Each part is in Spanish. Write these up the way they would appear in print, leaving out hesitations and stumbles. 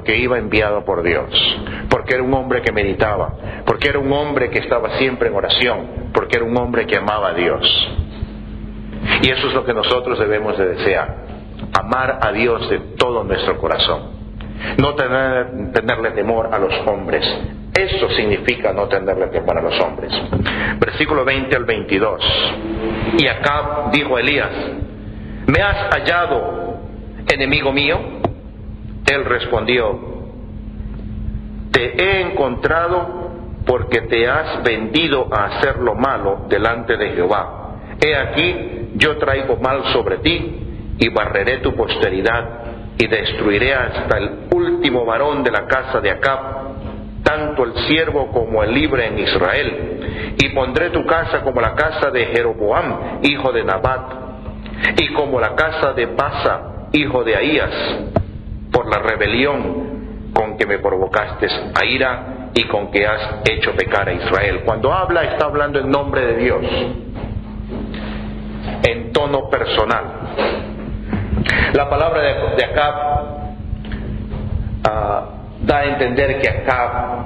porque iba enviado por Dios, porque era un hombre que meditaba, porque era un hombre que estaba siempre en oración, porque era un hombre que amaba a Dios. Y eso es lo que nosotros debemos de desear, amar a Dios de todo nuestro corazón, no tenerle temor a los hombres. Eso significa no tenerle temor a los hombres. Versículo 20 al 22. Y Acab dijo a Elías: ¿me has hallado, enemigo mío? Él respondió: te he encontrado porque te has vendido a hacer lo malo delante de Jehová. He aquí, yo traigo mal sobre ti, y barreré tu posteridad, y destruiré hasta el último varón de la casa de Acab, tanto el siervo como el libre en Israel. Y pondré tu casa como la casa de Jeroboam, hijo de Nabat, y como la casa de Basa, hijo de Ahías, por la rebelión con que me provocaste a ira y con que has hecho pecar a Israel. Cuando habla, está hablando en nombre de Dios, en tono personal. La palabra de Acab da a entender que Acab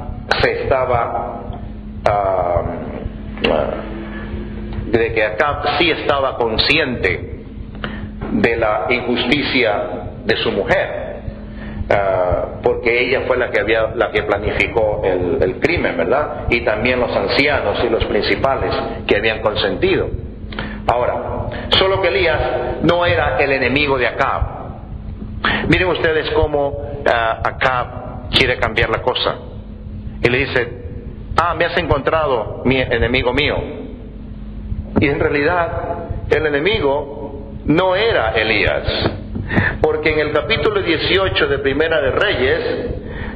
de que Acab sí estaba consciente de la injusticia de su mujer, porque ella fue la que planificó el crimen, ¿verdad? Y también los ancianos y los principales que habían consentido. Ahora, solo que Elías no era el enemigo de Acab. Miren ustedes cómo Acab quiere cambiar la cosa. Y le dice: me has encontrado, mi enemigo mío. Y en realidad el enemigo no era Elías, porque en el capítulo 18 de Primera de Reyes,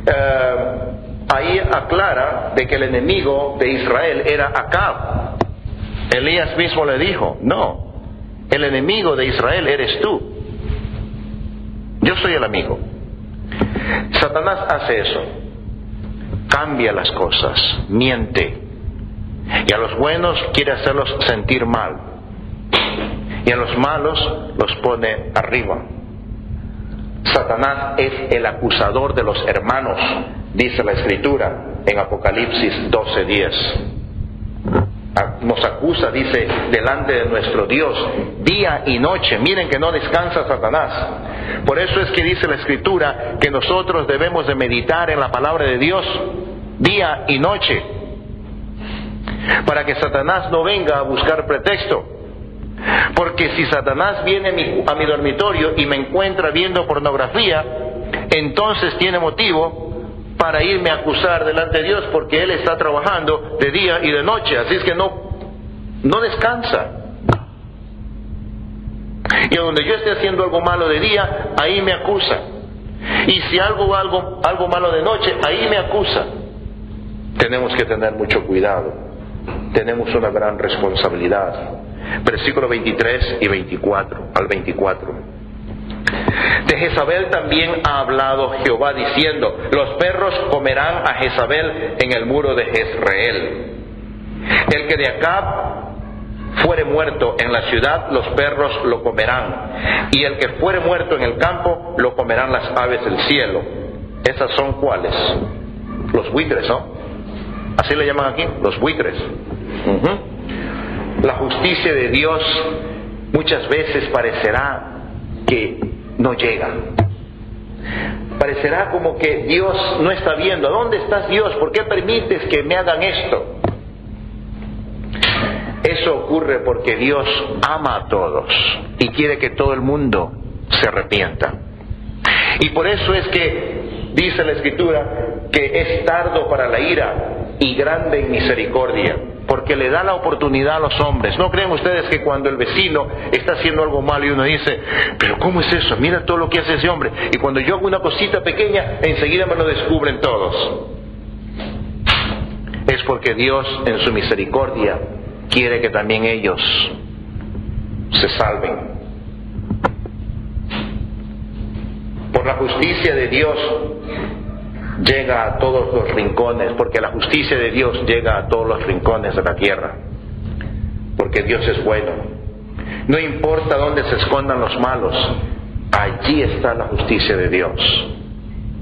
ahí aclara de que el enemigo de Israel era Acab. Elías mismo le dijo: no, el enemigo de Israel eres tú, yo soy el amigo. Satanás hace eso, cambia las cosas, miente, y a los buenos quiere hacerlos sentir mal, y a los malos los pone arriba. Satanás es el acusador de los hermanos, dice la Escritura en Apocalipsis 12:10. Nos acusa, dice, delante de nuestro Dios, día y noche. Miren que no descansa Satanás. Por eso es que dice la Escritura que nosotros debemos de meditar en la palabra de Dios día y noche, para que Satanás no venga a buscar pretexto. Porque si Satanás viene a mi dormitorio y me encuentra viendo pornografía, entonces tiene motivo para irme a acusar delante de Dios, porque Él está trabajando de día y de noche. Así es que no descansa. Y donde yo esté haciendo algo malo de día, ahí me acusa. Y si algo malo de noche, ahí me acusa. Tenemos que tener mucho cuidado. Tenemos una gran responsabilidad. Versículo 23 y 24 al 24. De Jezabel también ha hablado Jehová diciendo: los perros comerán a Jezabel en el muro de Jezreel. El que de Acab fuere muerto en la ciudad, los perros lo comerán, y el que fuere muerto en el campo, lo comerán las aves del cielo. ¿Esas son cuáles? Los buitres, ¿no? Así le llaman aquí, los buitres. La justicia de Dios muchas veces parecerá que no llega. Parecerá como que Dios no está viendo. ¿Dónde estás, Dios? ¿Por qué permites que me hagan esto? Eso ocurre porque Dios ama a todos y quiere que todo el mundo se arrepienta. Y por eso es que dice la Escritura que es tardo para la ira y grande en misericordia, porque le da la oportunidad a los hombres. ¿No creen ustedes que cuando el vecino está haciendo algo malo y uno dice: pero ¿cómo es eso? Mira todo lo que hace ese hombre. Y cuando yo hago una cosita pequeña, enseguida me lo descubren todos. Es porque Dios en su misericordia quiere que también ellos se salven. Por la justicia de Dios llega a todos los rincones, porque la justicia de Dios llega a todos los rincones de la tierra, porque Dios es bueno. No importa dónde se escondan los malos, allí está la justicia de Dios.